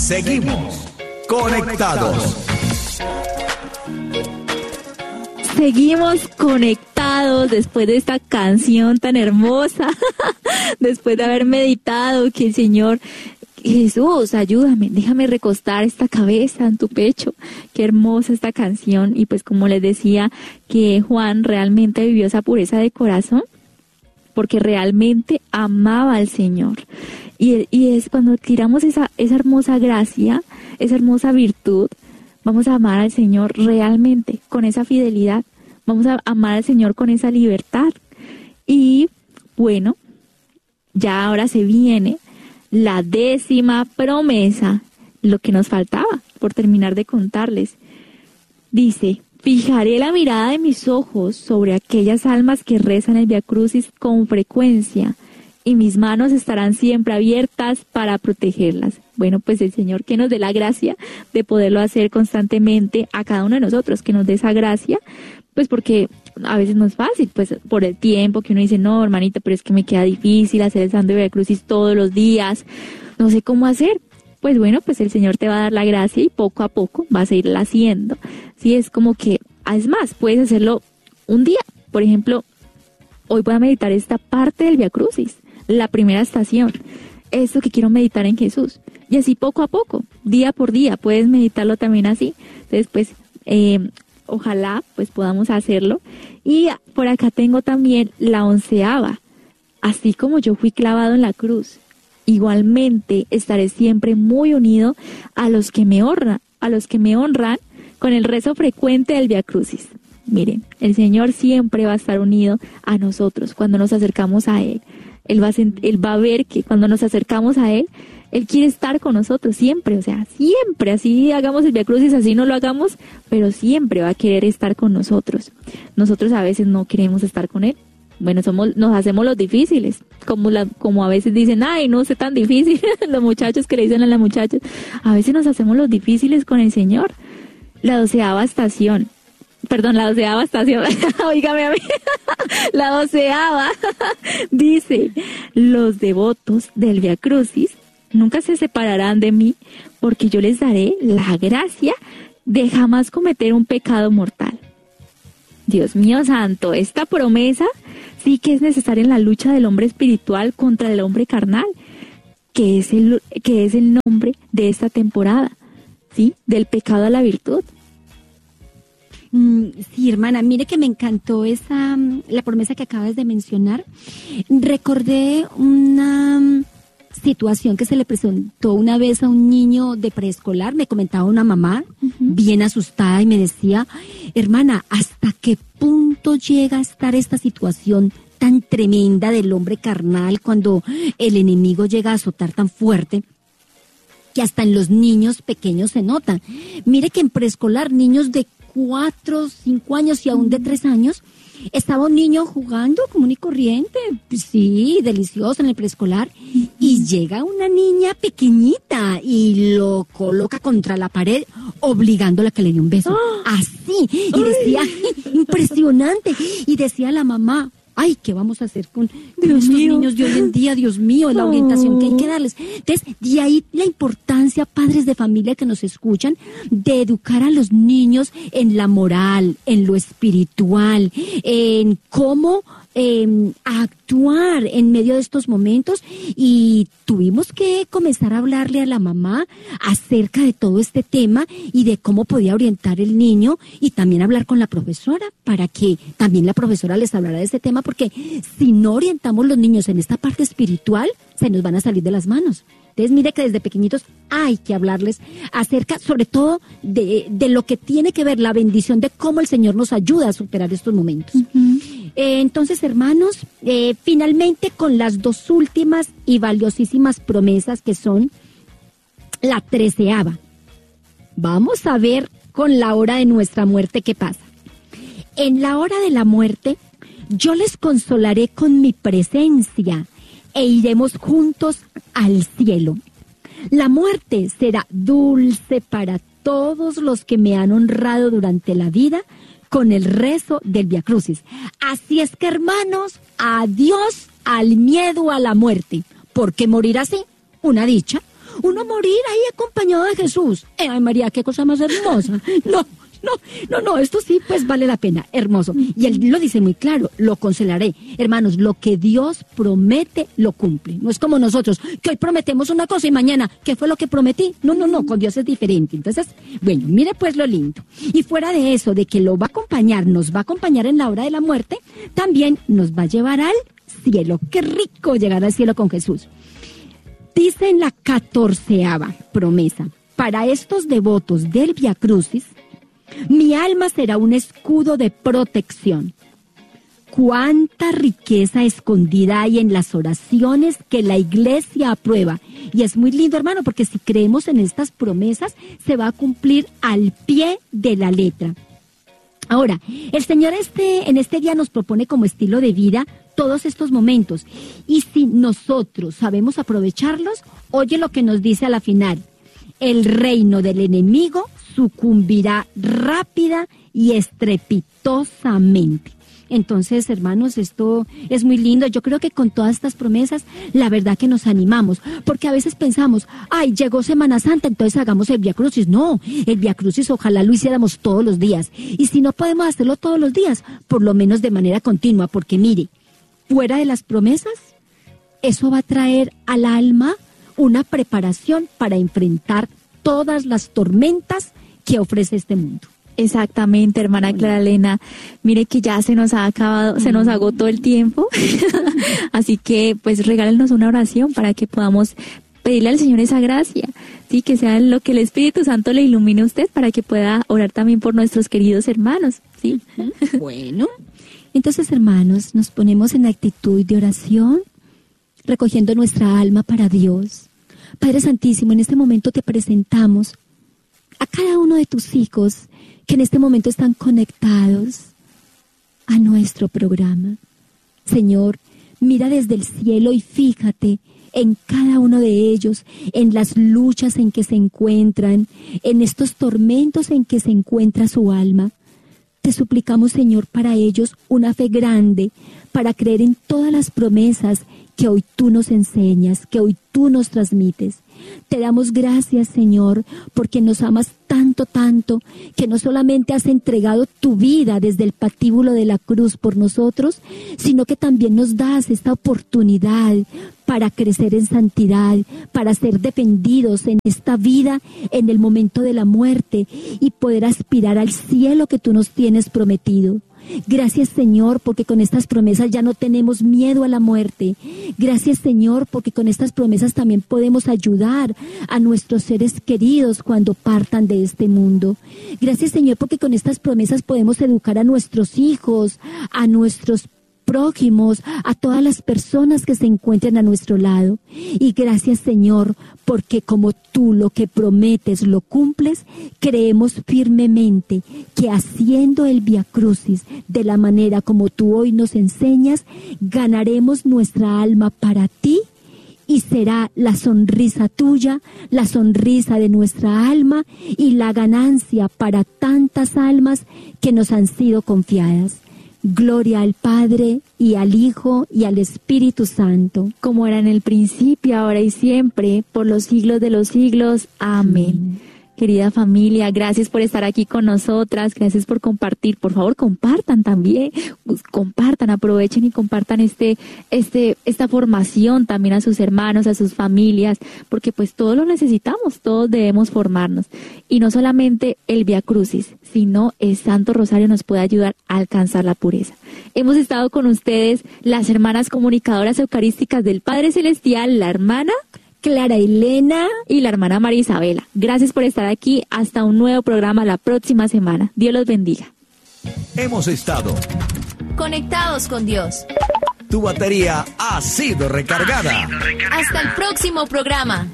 Seguimos conectados. Seguimos conectados después de esta canción tan hermosa, después de haber meditado que el Señor, Jesús, ayúdame, déjame recostar esta cabeza en tu pecho. Qué hermosa esta canción. Y pues como les decía, que Juan realmente vivió esa pureza de corazón porque realmente amaba al Señor. Y es cuando tiramos esa hermosa gracia, esa hermosa virtud, vamos a amar al Señor realmente, con esa fidelidad. Vamos a amar al Señor con esa libertad. Y bueno, ya ahora se viene la 10ª promesa, lo que nos faltaba por terminar de contarles. Dice: fijaré la mirada de mis ojos sobre aquellas almas que rezan el Vía Crucis con frecuencia, y mis manos estarán siempre abiertas para protegerlas. Bueno, pues el Señor que nos dé la gracia de poderlo hacer constantemente a cada uno de nosotros, que nos dé esa gracia, pues porque a veces no es fácil, pues por el tiempo que uno dice, no, hermanita, pero es que me queda difícil hacer el Santo Vía Crucis todos los días, no sé cómo hacer. Pues bueno, pues el Señor te va a dar la gracia y poco a poco vas a irla haciendo. Sí, es como que, es más, puedes hacerlo un día. Por ejemplo, hoy voy a meditar esta parte del Vía Crucis, la primera estación, esto que quiero meditar en Jesús. Y así poco a poco, día por día, puedes meditarlo también así. Entonces, pues, ojalá pues podamos hacerlo. Y por acá tengo también la 11ª. Así como yo fui clavado en la cruz, igualmente estaré siempre muy unido a los que me honran con el rezo frecuente del Vía Crucis. Miren, el Señor siempre va a estar unido a nosotros cuando nos acercamos a Él. Él va a ver que cuando nos acercamos a Él, Él quiere estar con nosotros siempre, o sea, siempre, así hagamos el Vía Crucis, así no lo hagamos, pero siempre va a querer estar con nosotros. Nosotros a veces no queremos estar con Él. Bueno, nos hacemos los difíciles, como a veces dicen, ay, no sé tan difícil, los muchachos que le dicen a las muchachas, a veces nos hacemos los difíciles con el Señor. La 12ª estación, oígame a mí, la 12ª dice: los devotos del Vía Crucis nunca se separarán de mí, porque yo les daré la gracia de jamás cometer un pecado mortal. Dios mío santo, esta promesa sí que es necesaria en la lucha del hombre espiritual contra el hombre carnal, que es el nombre de esta temporada, ¿sí? Del pecado a la virtud. Sí, hermana, mire que me encantó la promesa que acabas de mencionar. Recordé una situación que se le presentó una vez a un niño de preescolar. Me comentaba una mamá bien asustada y me decía: hermana, ¿hasta qué punto llega a estar esta situación tan tremenda del hombre carnal cuando el enemigo llega a azotar tan fuerte que hasta en los niños pequeños se nota? Mire que en preescolar, niños de 4, 5 años y aún de 3 años, estaba un niño jugando común y corriente, sí, delicioso en el preescolar, y llega una niña pequeñita y lo coloca contra la pared, obligándola a que le dé un beso. Así, y decía, impresionante, y decía la mamá: ay, ¿qué vamos a hacer con estos niños de hoy en día? Dios mío, la orientación que hay que darles. Entonces, de ahí la importancia, padres de familia que nos escuchan, de educar a los niños en la moral, en lo espiritual, en cómo actuar en medio de estos momentos. Y tuvimos que comenzar a hablarle a la mamá acerca de todo este tema y de cómo podía orientar el niño, y también hablar con la profesora para que también la profesora les hablara de este tema, porque si no orientamos los niños en esta parte espiritual, se nos van a salir de las manos. Entonces, mire que desde pequeñitos hay que hablarles acerca, sobre todo, de lo que tiene que ver la bendición de cómo el Señor nos ayuda a superar estos momentos. Entonces, hermanos, finalmente con las 2 últimas y valiosísimas promesas, que son la 13ª. Vamos a ver con la hora de nuestra muerte qué pasa. En la hora de la muerte, yo les consolaré con mi presencia e iremos juntos al cielo. La muerte será dulce para todos los que me han honrado durante la vida con el rezo del Vía Crucis. Así es que, hermanos, adiós al miedo a la muerte, porque morir así, una dicha, uno morir ahí acompañado de Jesús. Ay, María, qué cosa más hermosa. No, esto sí, pues vale la pena, hermoso. Y él lo dice muy claro, lo consolaré. Hermanos, lo que Dios promete, lo cumple. No es como nosotros, que hoy prometemos una cosa y mañana, ¿qué fue lo que prometí? No, con Dios es diferente. Entonces, bueno, mire pues lo lindo. Y fuera de eso, de que lo va a acompañar, nos va a acompañar en la hora de la muerte, también nos va a llevar al cielo. Qué rico llegar al cielo con Jesús. Dice en la 14ª promesa, para estos devotos del Vía Crucis, mi alma será un escudo de protección. Cuánta riqueza escondida hay en las oraciones que la Iglesia aprueba. Y es muy lindo, hermano, porque si creemos en estas promesas, se va a cumplir al pie de la letra. Ahora, el Señor en este día nos propone como estilo de vida todos estos momentos. Y si nosotros sabemos aprovecharlos, oye lo que nos dice a la final. El reino del enemigo sucumbirá rápida y estrepitosamente. Entonces, hermanos, esto es muy lindo. Yo creo que con todas estas promesas, la verdad que nos animamos, porque a veces pensamos, ay, llegó Semana Santa, entonces hagamos el Vía Crucis. No, el Vía Crucis ojalá lo hiciéramos todos los días. Y si no podemos hacerlo todos los días, por lo menos de manera continua, porque mire, fuera de las promesas, eso va a traer al alma una preparación para enfrentar todas las tormentas que ofrece este mundo. Exactamente, hermana Clara Elena. Mire que ya se nos ha acabado, se nos agotó el tiempo. Así que, pues, regálenos una oración para que podamos pedirle al Señor esa gracia. Sí, que sea lo que el Espíritu Santo le ilumine a usted para que pueda orar también por nuestros queridos hermanos. Sí. Bueno, entonces, hermanos, nos ponemos en actitud de oración, recogiendo nuestra alma para Dios. Padre Santísimo, en este momento te presentamos a cada uno de tus hijos que en este momento están conectados a nuestro programa. Señor, mira desde el cielo y fíjate en cada uno de ellos, en las luchas en que se encuentran, en estos tormentos en que se encuentra su alma. Te suplicamos, Señor, para ellos una fe grande, para creer en todas las promesas que hoy tú nos enseñas, que hoy tú nos transmites. Te damos gracias, Señor, porque nos amas tanto, tanto, que no solamente has entregado tu vida desde el patíbulo de la cruz por nosotros, sino que también nos das esta oportunidad para crecer en santidad, para ser defendidos en esta vida, en el momento de la muerte, y poder aspirar al cielo que tú nos tienes prometido. Gracias, Señor, porque con estas promesas ya no tenemos miedo a la muerte. Gracias, Señor, porque con estas promesas también podemos ayudar a nuestros seres queridos cuando partan de este mundo. Gracias, Señor, porque con estas promesas podemos educar a nuestros hijos, a nuestros prójimos, a todas las personas que se encuentren a nuestro lado. Y gracias, Señor, porque como tú lo que prometes lo cumples, creemos firmemente que haciendo el Vía Crucis de la manera como tú hoy nos enseñas, ganaremos nuestra alma para ti y será la sonrisa tuya, la sonrisa de nuestra alma y la ganancia para tantas almas que nos han sido confiadas. Gloria al Padre, y al Hijo, y al Espíritu Santo. Como era en el principio, ahora y siempre, por los siglos de los siglos. Amén. Querida familia, gracias por estar aquí con nosotras, gracias por compartir. Por favor, compartan también, compartan, aprovechen y compartan esta formación también a sus hermanos, a sus familias, porque pues todos lo necesitamos, todos debemos formarnos. Y no solamente el Vía Crucis, sino el Santo Rosario nos puede ayudar a alcanzar la pureza. Hemos estado con ustedes las hermanas comunicadoras eucarísticas del Padre Celestial, la hermana Clara Elena y la hermana María Isabela. Gracias por estar aquí. Hasta un nuevo programa la próxima semana. Dios los bendiga. Hemos estado conectados con Dios. Tu batería ha sido recargada. Hasta el próximo programa.